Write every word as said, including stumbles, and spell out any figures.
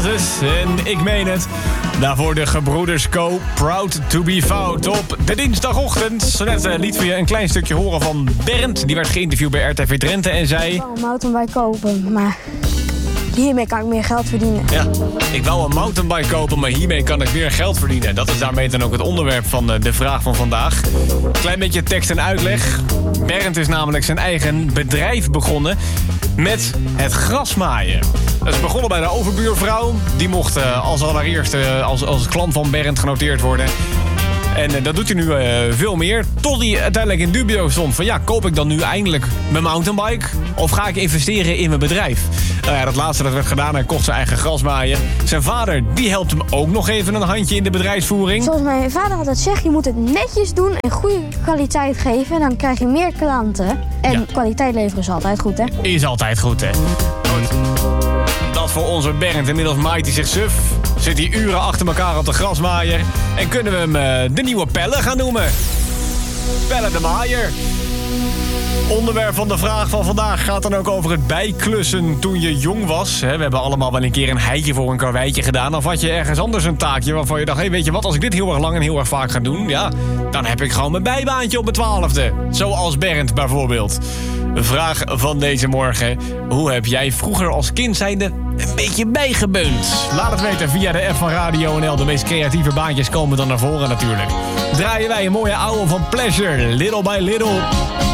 het. En ik meen het. Daarvoor de gebroeders Co. Proud to be found op de dinsdagochtend. Zo net uh, liet we je een klein stukje horen van Bernd. Die werd geïnterviewd bij R T V Drenthe en zei... Ik wou een mountainbike kopen, maar hiermee kan ik meer geld verdienen. Ja, ik wou een mountainbike kopen, maar hiermee kan ik meer geld verdienen. Dat is daarmee dan ook het onderwerp van de vraag van vandaag. Klein beetje tekst en uitleg. Bernd is namelijk zijn eigen bedrijf begonnen met het grasmaaien. Dat is begonnen bij de overbuurvrouw. Die mocht uh, als allereerste als, als klant van Bernd genoteerd worden. En uh, dat doet hij nu uh, veel meer. Tot hij uiteindelijk in dubio stond van... ja, koop ik dan nu eindelijk mijn mountainbike? Of ga ik investeren in mijn bedrijf? Nou ja, dat laatste dat werd gedaan. Hij kocht zijn eigen grasmaaien. Zijn vader, die helpt hem ook nog even een handje in de bedrijfsvoering. Zoals mijn vader altijd zegt, je moet het netjes doen en goede kwaliteit geven. Dan krijg je meer klanten. En ja. Kwaliteit leveren is altijd goed, hè? Is altijd goed, hè? Goed. Dat voor onze Bernd. Inmiddels maait hij zich suf. Zit hij uren achter elkaar op de grasmaaier. En kunnen we hem uh, de nieuwe Pelle gaan noemen. Pelle de Maaier. Onderwerp van de vraag van vandaag gaat dan ook over het bijklussen toen je jong was. We hebben allemaal wel een keer een heitje voor een karweitje gedaan. Of had je ergens anders een taakje waarvan je dacht... hé, hey, weet je wat, als ik dit heel erg lang en heel erg vaak ga doen... ja, dan heb ik gewoon mijn bijbaantje op mijn twaalfde. Zoals Bernd bijvoorbeeld. Vraag van deze morgen. Hoe heb jij vroeger als kind zijnde een beetje bijgebeund? Laat het weten via de app van Radio N L. De meest creatieve baantjes komen dan naar voren natuurlijk. Draaien wij een mooie ouwe van Pleasure. Little by Little.